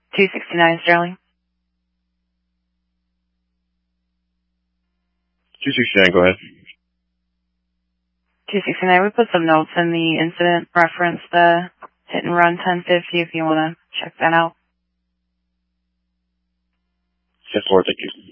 269 Sterling. 269, go ahead. 269, we put some notes in the incident, reference the hit and run 1050 if you want to check that out. 10-4, thank you.